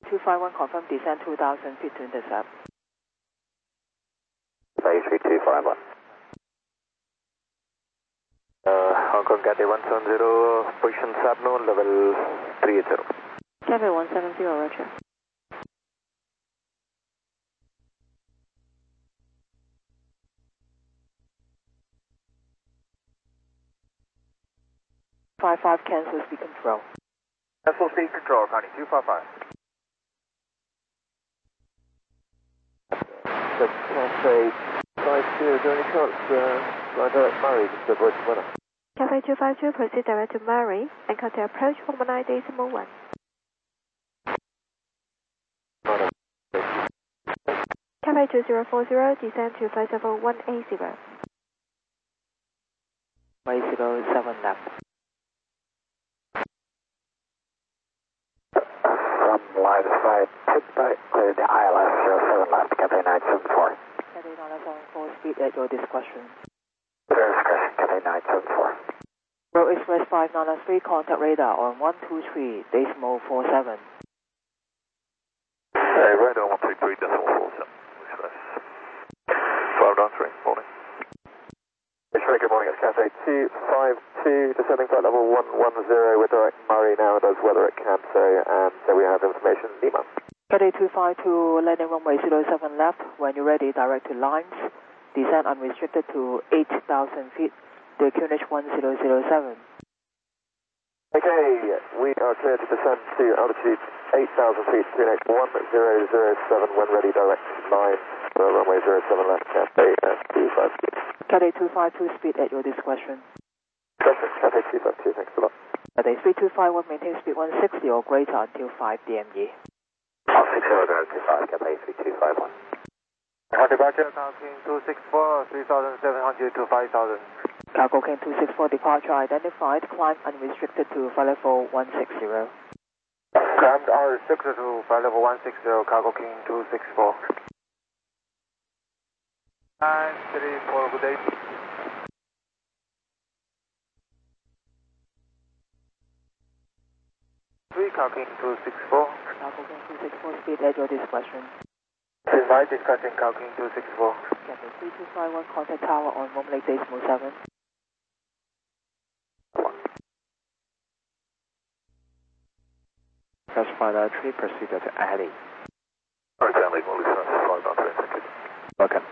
251, confirm descent 2,000 feet to intercept. Bay 3251. Hong Kong Cathay 170, position subnoon, level 380. Cathay 170, roger. Five cancel speed control. Cancel speed control, Connie 255. Cathay 52, is there any chance fly direct Murray to avoid the weather? Cathay 252, proceed direct to Murray and contact approach 119.1. Cathay 2040, descend to flight level 180. 107 left. From line of sight, clear the ILS 07 left, Cathay 974. Cathay 974, speed at your discretion. Clear discretion, Cathay 974. Road Express 593, contact radar on 123.47. Hey, radar 123.47. Express 593, morning. Good morning, it's Cathay 252, descending flight level 110 with direct Murray now, does weather at Campso, and so we have information, Lima. Cathay 252, landing runway 07 left, when you're ready, direct to lines, descent unrestricted to 8,000 feet, to QNH 1007. Okay, we are clear to descend to altitude 8,000 feet, QNH 1007, when ready, direct lines, runway 07 left, Cathay 252. Cathay 252, speed at your discretion. Cathay 252, thanks a lot. Cathay 3251, maintain speed 160 or greater until 5 DME. 6025, Cathay 3251. Departure, Cargo King 264, 3,700 to 5,000. Cargo King 264, departure identified, climb unrestricted to flight level 160. Climbed R6 to flight level 160, Cargo King 264. 934, good day. Cargo King 264. Cargo King 264, speed at your discretion. Invite discussing Cargo King 264. Cathay 3251, contact tower on Mom Lake Decimal 7. Fresh Flight 3, proceed to Addy. Alright, Stanley, Molly, 5 on 3, thank you. Okay.